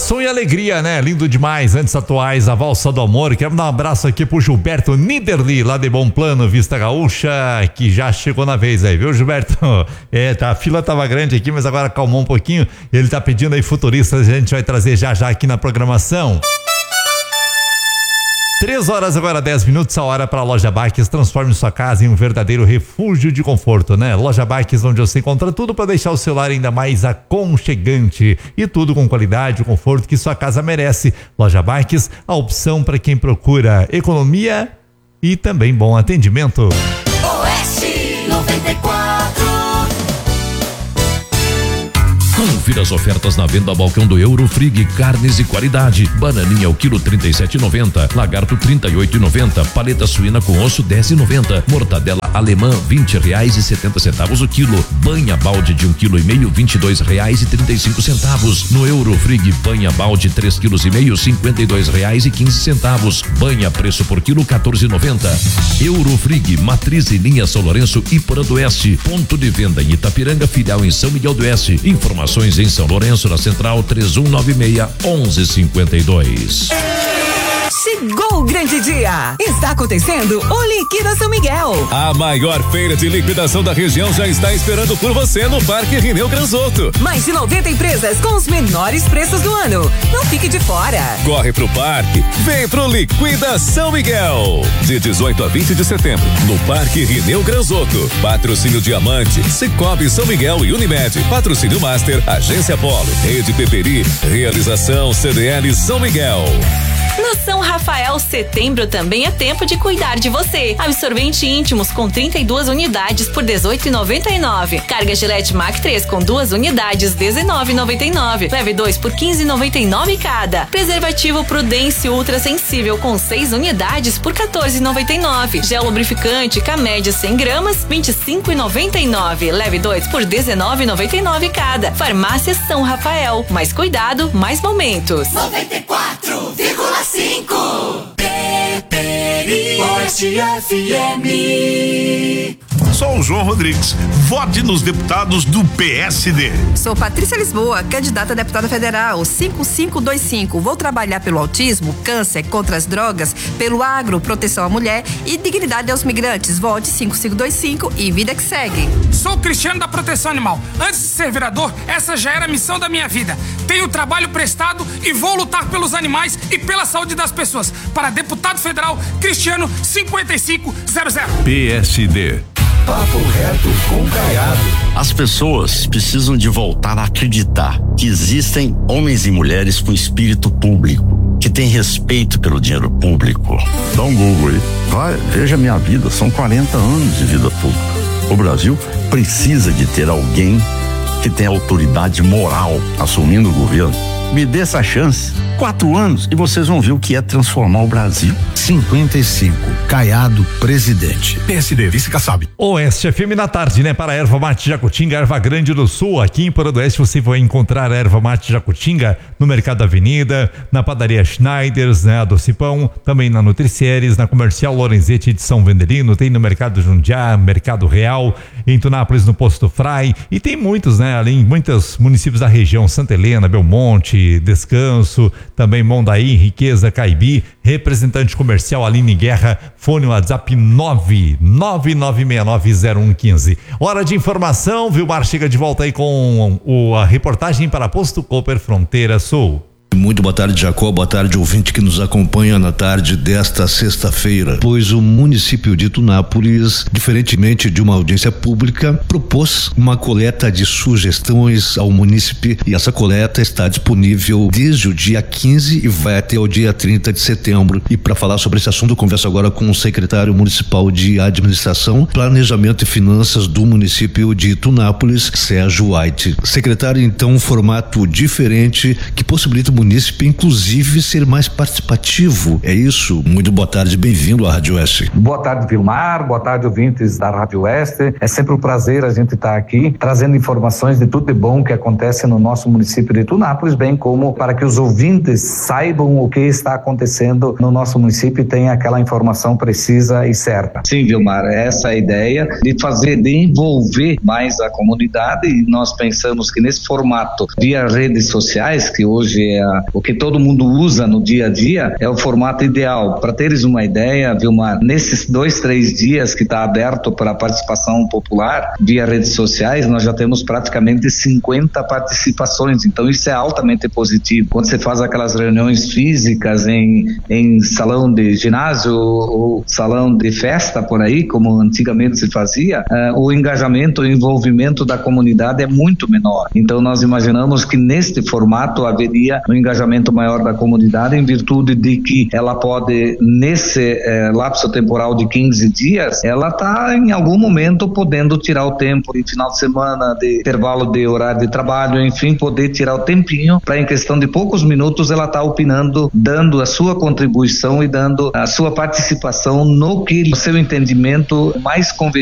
Emoção e alegria, né? Lindo demais, antes atuais, a Valsa do Amor. Quero dar um abraço aqui pro Gilberto Niederli, lá de Bom Plano, Vista Gaúcha, que já chegou na vez aí, viu, Gilberto? A fila tava grande aqui, mas agora acalmou um pouquinho. Ele tá pedindo aí Futuristas, a gente vai trazer já aqui na programação. 3 horas agora, 10 minutos, a hora para a Loja Baques. Transforme sua casa em um verdadeiro refúgio de conforto, né? Loja Baques, onde você encontra tudo para deixar o seu lar ainda mais aconchegante e tudo com qualidade e conforto que sua casa merece. Loja Baques, a opção para quem procura economia e também bom atendimento. Oeste 94. Confira as ofertas na venda Balcão do Eurofrig, carnes de qualidade. Bananinha o quilo 37,90, lagarto 38,90, paleta suína com osso 10,90, mortadela alemã R$20,70 o quilo, banha balde de 1,5 kg R$22,35. No Eurofrig, banha balde 3,5 kg R$52,15. Banha preço por quilo R$14,90. Eurofrig, matriz em linha São Lourenço e Porã do Oeste. Ponto de venda em Itapiranga, filial em São Miguel do Oeste. Informações em São Lourenço, na Central 3196-1152. Chegou o grande dia! Está acontecendo o Liquida São Miguel. A maior feira de liquidação da região já está esperando por você no Parque Rineu Granzotto. Mais de 90 empresas com os menores preços do ano. Não fique de fora. Corre pro parque, vem pro Liquida São Miguel. De 18 a 20 de setembro, no Parque Rineu Granzotto. Patrocínio Diamante, Cicobi São Miguel e Unimed. Patrocínio Master, Agência Polo, Rede Peperi, Realização CDL São Miguel. No São Rafael, setembro também é tempo de cuidar de você. Absorvente íntimos com 32 unidades por R$18,99. Carga Gillette Mac 3 com 2 unidades R$19,99. Leve 2 por R$15,99 cada. Preservativo Prudência Ultra Sensível com 6 unidades por R$14,99. Gel lubrificante Camédia 100 gramas R$25,99. Leve 2 por R$19,99 cada. Farmácia São Rafael. Mais cuidado, mais momentos. 94,5 Peperi Oeste FM. Sou o João Rodrigues. Vote nos deputados do PSD. Sou Patrícia Lisboa, candidata a deputada federal, 5525. Vou trabalhar pelo autismo, câncer, contra as drogas, pelo agro, proteção à mulher e dignidade aos migrantes. Vote 5525 e vida que segue. Sou Cristiano da Proteção Animal. Antes de ser vereador, essa já era a missão da minha vida. Tenho trabalho prestado e vou lutar pelos animais e pela saúde das pessoas. Para deputado federal, Cristiano 5500. PSD. Papo reto com Caiado. As pessoas precisam de voltar a acreditar que existem homens e mulheres com espírito público, que têm respeito pelo dinheiro público. Dá um Google aí. Vai, veja a minha vida, são 40 anos de vida pública. O Brasil precisa de ter alguém que tenha autoridade moral assumindo o governo. Me dê essa chance. 4 anos e vocês vão ver o que é transformar o Brasil. 55, Caiado, presidente. PSD, vice Kassab. Oeste FM na tarde, né? Para a Erva Mate Jacutinga, Erva Grande do Sul. Aqui em Porã do Oeste você vai encontrar a Erva Mate Jacutinga no Mercado Avenida, na Padaria Schneiders, né? A Docipão, também na Nutricieres, na Comercial Lorenzetti de São Vendelino, tem no Mercado Jundiá, Mercado Real, em Tunápolis no Posto Frai, e tem muitos, né? Além, muitos municípios da região, Santa Helena, Belmonte, Descanso, também Mondaí, Riqueza, Caibi. Representante comercial Aline Guerra, fone WhatsApp 999690115. Hora de informação, Vilmar chega de volta aí com a reportagem para Posto Cooper Fronteira Sul. Muito boa tarde, Jacó. Boa tarde, ouvinte que nos acompanha na tarde desta sexta-feira. Pois o município de Tunápolis, diferentemente de uma audiência pública, propôs uma coleta de sugestões ao munícipe, e essa coleta está disponível desde o dia 15 e vai até o dia 30 de setembro. E para falar sobre esse assunto, eu converso agora com o secretário municipal de Administração, Planejamento e Finanças do município de Tunápolis, Sérgio White. Secretário, então, um formato diferente que possibilita o munícipe, inclusive, ser mais participativo. É isso? Muito boa tarde, bem-vindo à Rádio Oeste. Boa tarde, Vilmar. Boa tarde, ouvintes da Rádio Oeste. É sempre um prazer a gente estar aqui trazendo informações de tudo de bom que acontece no nosso município de Tunápolis, bem como para que os ouvintes saibam o que está acontecendo no nosso município e tenham aquela informação precisa e certa. Sim, Vilmar, essa é a ideia de envolver mais a comunidade, e nós pensamos que nesse formato via redes sociais, que hoje é o que todo mundo usa no dia a dia, é o formato ideal. Para teres uma ideia, Vilmar, nesses 2-3 dias que está aberto para participação popular via redes sociais, nós já temos praticamente 50 participações, então isso é altamente positivo. Quando você faz aquelas reuniões físicas em salão de ginásio ou salão de festa por aí, como antigamente se fazia, o engajamento, o envolvimento da comunidade é muito menor. Então nós imaginamos que neste formato haveria um engajamento maior da comunidade, em virtude de que ela pode, nesse lapso temporal de 15 dias, ela está em algum momento podendo tirar o tempo de final de semana, de intervalo de horário de trabalho, enfim, poder tirar o tempinho para, em questão de poucos minutos, ela está opinando, dando a sua contribuição e dando a sua participação no que o seu entendimento mais conveniente